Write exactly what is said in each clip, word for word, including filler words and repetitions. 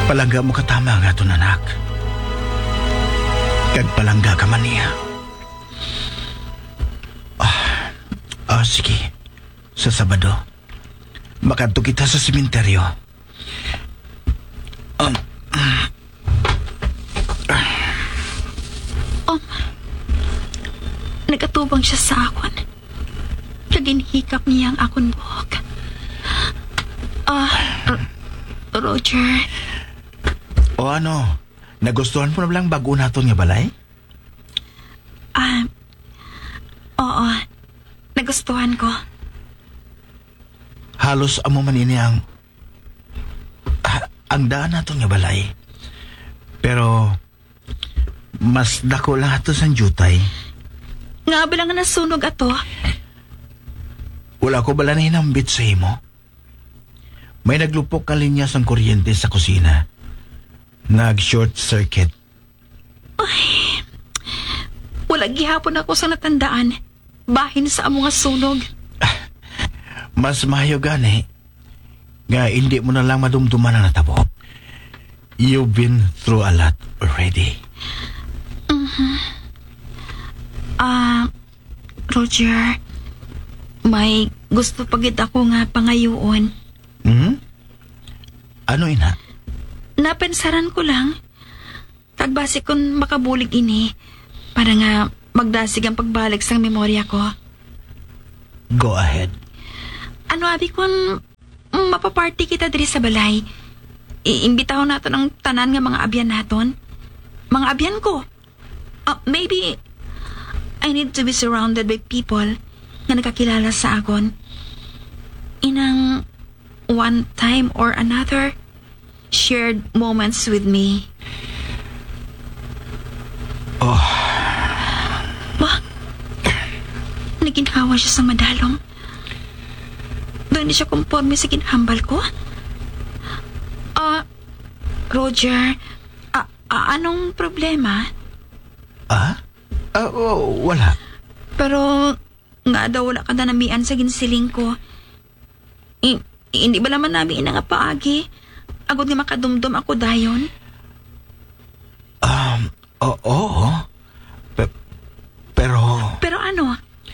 Palangga mo katama nga ito, anak. Kag palangga ka man niya. Ah, ah, sige. Sa Sabado, makadto kita sa sementeryo. Um, um, nagatubang siya sa akon. Kaginhikap niya ang akon buhok. Ah, uh, Roger. O ano, nagustuhan mo na lang bago naton nga balay? Ah, oo. Nagustuhan ko. Halos amo man ini ang ah, ang daan naton nga balay. Pero mas dako lang ato sa jutay. Nga ba lang nasunog ato? Wala ko bala na hinambit sa imo. May naglupok ka linya sang kuryente sa kusina. Nag-short circuit. Ay, wala gihapon ako sa natandaan. Bahin sa among nga sunog. Mas mayo gani. Nga hindi mo na lang madumduman ang natabo. You've been through a lot already. Mm-hmm. Ah, uh, Roger, may gusto pagit ako nga pangayoon. Hmm? Ano ina? Napensaran ko lang. Tagbasi kung makabulig ini para nga magdasig ang pagbalik sa memorya ko. Go ahead. Ano abi kung mapaparty kita diri sa balay? Iimbitaw nato ng tanan nga mga abyan naton. Mga abyan ko. Uh, maybe I need to be surrounded by people nga nakakilala sa akon. Inang one time or another shared moments with me. Oh. Ba? Naginhawa siya sa madalong. Doon di siya kumporme sa ginhambal ko? Ah, uh, Roger, uh, uh, anong problema? Ah? Uh, oh, wala. Pero, nga daw wala ka na namian sa ginsiling ko. I, hindi ba naman namin ina nga paagi? Agod nga makadumdum ako dayon? Um, oo. Oh, oh. Pe- pero... Pero ano?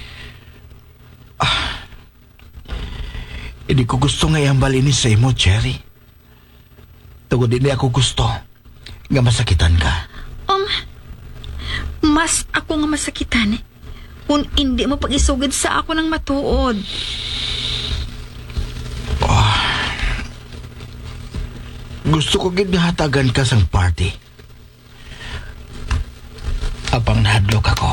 Ah, hindi ko gusto nga iyang balinis sa imo, Cherry. Tugod hindi ako gusto nga masakitan ka. Um, mas ako nga masakitan kung hindi mo pag-isugid sa ako ng matuod. Oh. Gusto ko ginahatagan ka sang party. Apang nahadlok ako.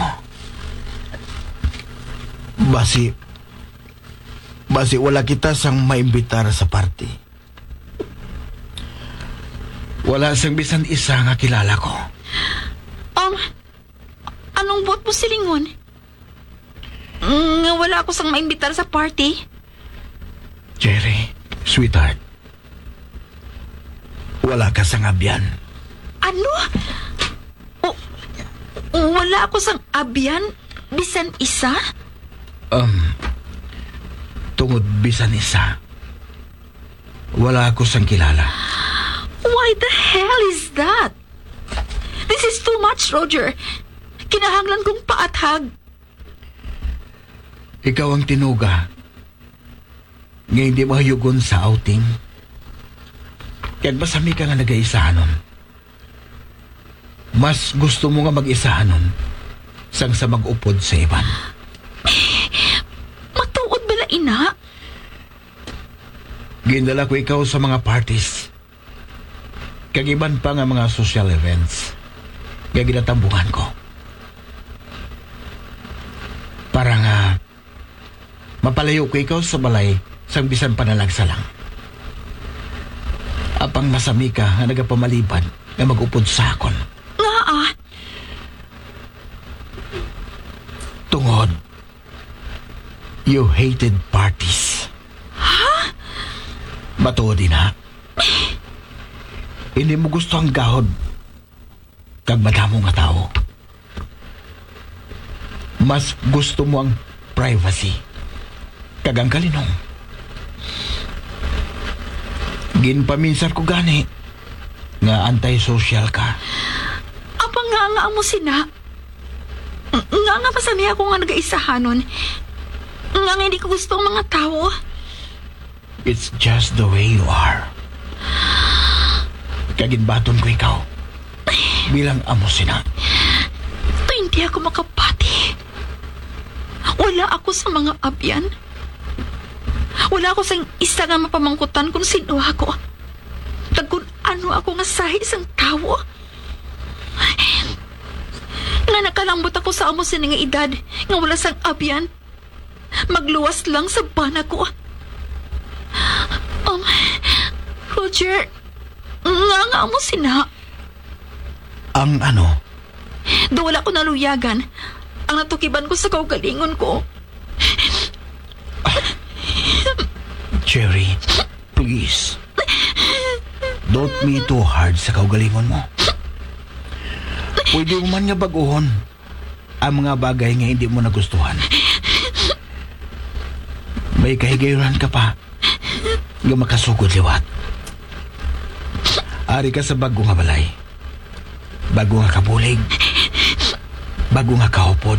Basi, basi wala kita sang maimbitar sa party. Wala sang bisan isa nga kilala ko. Um, anong buot mo silingon? Nga wala ako sang maimbitar sa party? Jerry, sweetheart. Wala ka sang abyan. Ano? O, wala ako sang abyan? Bisan isa? Um, tungod bisan isa. Wala ako sang kilala. Why the hell is that? This is too much, Roger. Kinahanglan kong paathag. Ikaw ang tinuga. Nga hindi mahayugon sa outing. Kaya basami ka nga nag-aisahanon. Mas gusto mo nga mag-isahanon sang sa mag-upod sa iban. Matuod bala, ina? Gindala ko ikaw sa mga parties. Kagiban pa nga mga social events. Kaya ginatambuhan ko. Para nga mapalayo ko ikaw sa balay sang bisan panalagsa lang. Apang masami ka nga nagapamaliban nga mag-upod sa akon. Nga ah. Tungod, you hated parties. Ha? Matuod din ha? Hindi mo gusto ang gahod kag madamo nga tao. Mas gusto mo ang privacy kag ang kalinong. Ginpaminsar ko gani nga anti-social ka. Apang nga nga mo sina. Nga nga masami ako nga nag-aisahanon. Nga nga hindi ko gusto ang mga tao. It's just the way you are. Kaginbaton ko ikaw. Bilang amo sina. Ito hindi ako makapati. Wala ako sa mga abyan. Wala ako sa isa nga mapamangkutan kung sino ako. Tagkun ano ako nga sahi isang tao. Nga nakalambot ako sa amo sini nga edad nga wala sang abyan. Magluwas lang sa bana ko. Um, Roger, nga nga amo sina. Ang ano? Do wala ko naluyagan. Ang natukiban ko sa kaugalingon ko. Cherry, please. Don't be too hard sa kaugalingon mo. Pwede mo man nga baguhon ang mga bagay nga hindi mo nagustuhan. May kahigayunan ka pa nga makasugod liwat. Ari ka sa bago nga balay. Bago nga kabulig. Bago nga kahupod.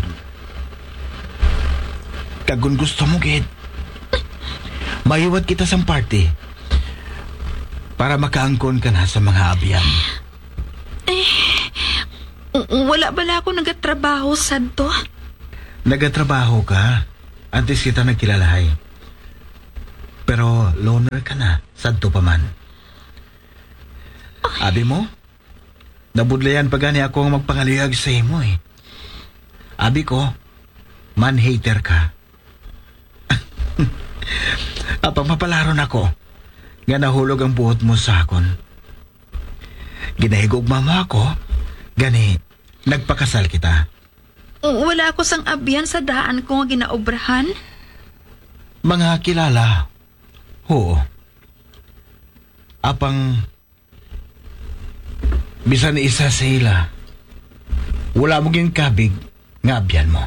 Kagun gusto mo, gid. Mayuwat kita sa party para makaangkon ka na sa mga abyan. Eh, wala bala ako nagatrabaho sadto. Nagatrabaho ka? Antes kita nagkilalahay. Pero loner ka na, sadto pa man. Abi mo? Nabudlayan pa gani ako ang magpangaliyag sa imo eh. Abi ko, man-hater ka. Apang mapalaron ako nga nahulog ang buhot mo sa akon. Ginahigog mama ako, gani nagpakasal kita. Wala ako sang abyan sa daan ko nga ginaobrahan. Mga kilala, oo. Apang bisan isa sa ila, wala mo yung kabig nga abyan mo.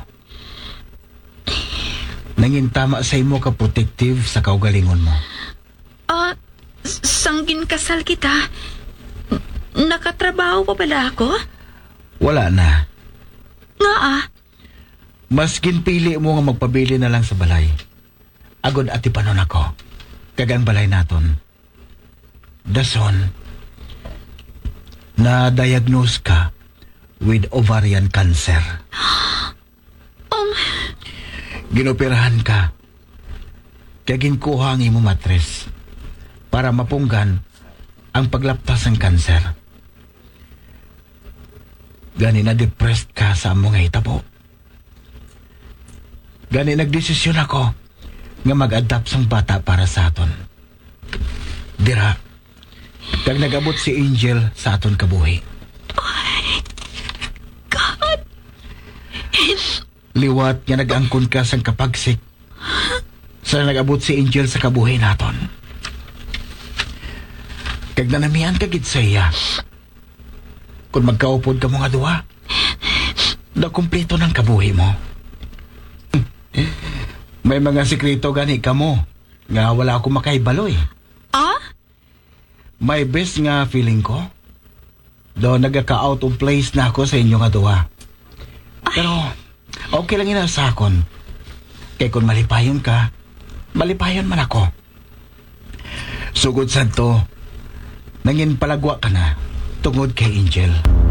Nangin tama sa imo ka protective sa kaugalingon mo. Ah, uh, sanggin kasal kita. N- Nakatrabaho pa pala ako? Wala na. Nga ah. Mas ginpili mo nga magpabili na lang sa balay. Agod ati panon ako. Kagang balay naton. Dason, na-diagnose ka with ovarian cancer. Um... Ginoperahan ka. Kaya ginkuha ang imo matres para mapunggan ang paglaptas ng kanser. Gani na depressed ka sa among nga hitabo. Gani nagdesisyon ako nga mag-adapt sang bata para sa aton. Dira, kag nag-abot si Angel sa aton kabuhi. Oh God! Liwat nga nag-angkon ka sang kapagsik sa nag-abot si Angel sa kabuhi naton. Kag nanamihan ka gid sa iya. Kung magkaupod ka mo nga duwa, na kumpleto ng kabuhi mo. May mga sikreto gani ka mo nga wala ako makaibaloy. Ah? My best nga feeling ko, do nagaka-out of place na ako sa inyo nga duwa. Pero okay lang ina sa akon. Kaya kung malipayon ka, malipayon man ako. Sugod sa to, nangin palagwa ka na tungod kay Angel.